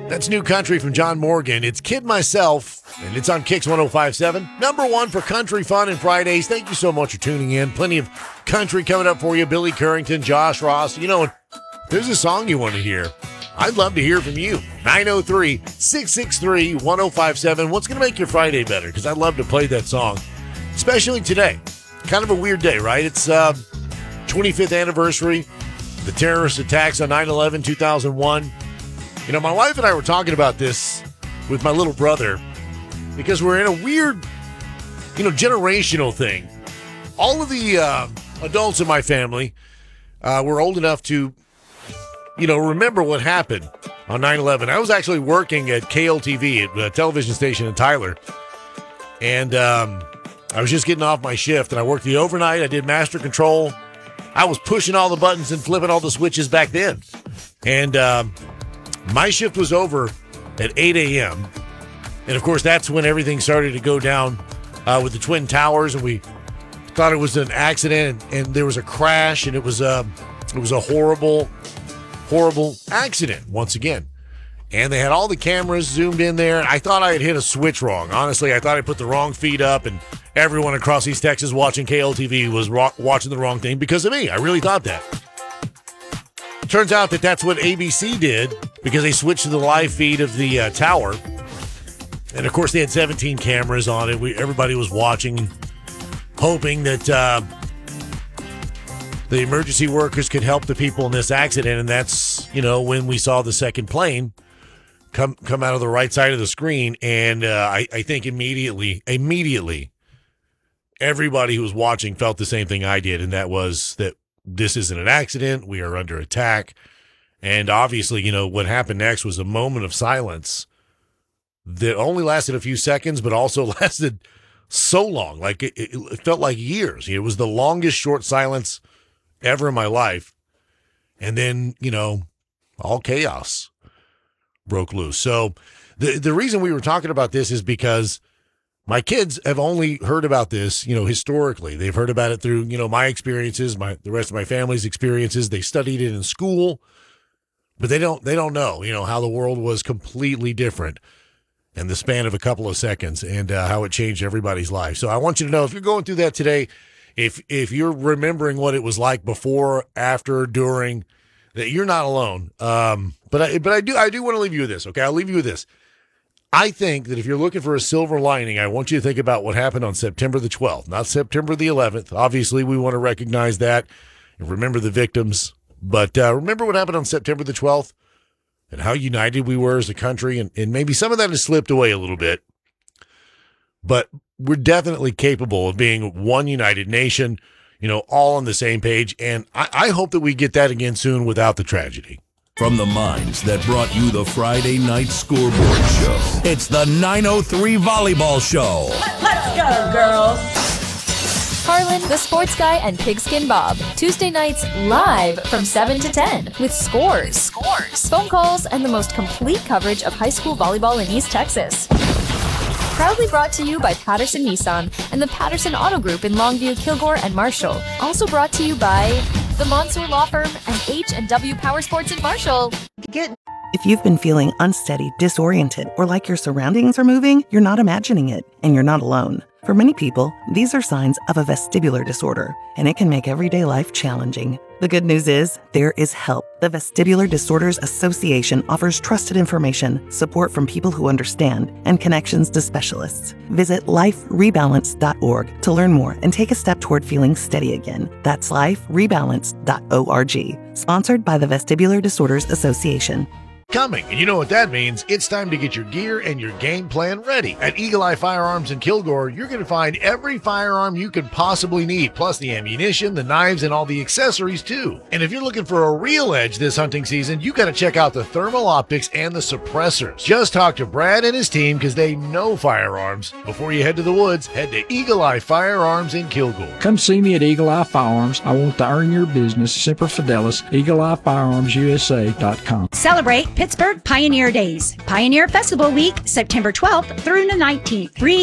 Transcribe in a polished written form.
That's new country from John Morgan. It's Kid Myself, and it's on Kicks 105.7. Number one for country fun and Fridays. Thank you so much for tuning in. Plenty of country coming up for you. Billy Currington, Josh Ross. You know, if there's a song you want to hear, I'd love to hear from you. 903-663-1057. What's going to make your Friday better? Because I'd love to play that song, especially today. Kind of a weird day, right? It's 25th anniversary, the terrorist attacks on 9/11, 2001. You know, my wife and I were talking about this with my little brother because we're in a weird, generational thing. All of the adults in my family were old enough to, remember what happened on 9/11. I was actually working at KLTV, at a television station in Tyler, and I was just getting off my shift, and I worked the overnight. I did master control. I was pushing all the buttons and flipping all the switches back then. And my shift was over at 8 a.m. And, of course, that's when everything started to go down with the Twin Towers. And we thought it was an accident, and there was a crash, and it was a horrible, horrible accident once again. And they had all the cameras zoomed in there. I thought I had hit a switch wrong. Honestly, I thought I put the wrong feed up, and everyone across East Texas watching KLTV was watching the wrong thing because of me. I really thought that. Turns out that that's what ABC did because they switched to the live feed of the tower. And, of course, they had 17 cameras on it. Everybody was watching, hoping that the emergency workers could help the people in this accident. And that's, when we saw the second plane come out of the right side of the screen. And I think immediately, everybody who was watching felt the same thing I did, and that was that this isn't an accident. We are under attack. And obviously, what happened next was a moment of silence that only lasted a few seconds, but also lasted so long. Like it felt like years. It was the longest short silence ever in my life. And then, all chaos broke loose. So the reason we were talking about this is because my kids have only heard about this, historically. They've heard about it through, my experiences, the rest of my family's experiences. They studied it in school, but they don't know, how the world was completely different in the span of a couple of seconds and how it changed everybody's life. So I want you to know, if you're going through that today, if you're remembering what it was like before, after, during, that you're not alone. But I do want to leave you with this. Okay. I'll leave you with this. I think that if you're looking for a silver lining, I want you to think about what happened on September the 12th, not September the 11th. Obviously, we want to recognize that and remember the victims. But remember what happened on September the 12th and how united we were as a country. And maybe some of that has slipped away a little bit. But we're definitely capable of being one united nation, all on the same page. And I hope that we get that again soon without the tragedy. From the minds that brought you the Friday Night Scoreboard Show, it's the 903 Volleyball Show. Let's go, girls. Harlan, the Sports Guy, and Pigskin Bob. Tuesday nights live from 7 to 10 with scores, phone calls, and the most complete coverage of high school volleyball in East Texas. Proudly brought to you by Patterson Nissan and the Patterson Auto Group in Longview, Kilgore, and Marshall. Also brought to you by the Monsoor Law Firm and H&W Power Sports in Marshall. If you've been feeling unsteady, disoriented, or like your surroundings are moving, you're not imagining it, and you're not alone. For many people, these are signs of a vestibular disorder, and it can make everyday life challenging. The good news is, there is help. The Vestibular Disorders Association offers trusted information, support from people who understand, and connections to specialists. Visit liferebalance.org to learn more and take a step toward feeling steady again. That's liferebalance.org. Sponsored by the Vestibular Disorders Association. Coming, and you know what that means. It's time to get your gear and your game plan ready. At Eagle Eye Firearms in Kilgore, you're going to find every firearm you could possibly need, plus the ammunition, the knives, and all the accessories too. And if you're looking for a real edge this hunting season, you got to check out the thermal optics and the suppressors. Just talk to Brad and his team because they know firearms. Before you head to the woods, head to Eagle Eye Firearms in Kilgore. Come see me at Eagle Eye Firearms. I want to earn your business. Semper Fidelis, EagleEyeFirearmsUSA.com. Celebrate Pittsburgh Pioneer Days. Pioneer Festival Week, September 12th through the 19th.